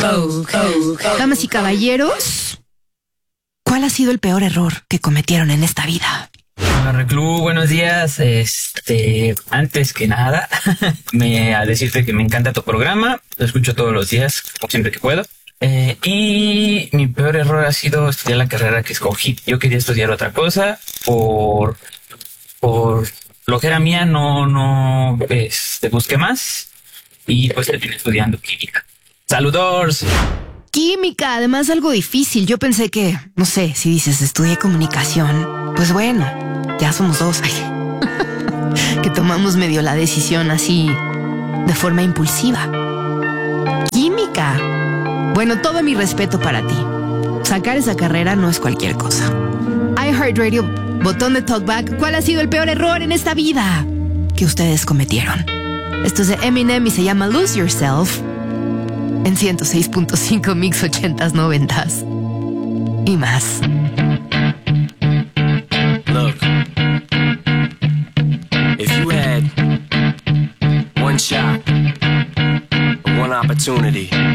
Damas y caballeros, ¿cuál ha sido el peor error que cometieron en esta vida? Hola, Reclu, buenos días. Antes que nada, a decirte que me encanta tu programa, lo escucho todos los días, como siempre que puedo. Y mi peor error ha sido estudiar la carrera que escogí. Yo quería estudiar otra cosa, por flojera mía no busqué más y pues terminé estudiando química. ¡Saludos! Química, además algo difícil. Yo pensé que, no sé, si dices estudié comunicación, pues bueno, ya somos dos. Que tomamos medio la decisión así, de forma impulsiva. Química. Bueno, todo mi respeto para ti. Sacar esa carrera no es cualquier cosa. iHeartRadio, botón de talkback. ¿Cuál ha sido el peor error en esta vida que ustedes cometieron? Esto es de Eminem y se llama Lose Yourself. En 106.5 Mix 80s 90s y más. Look, if you had one shot, one opportunity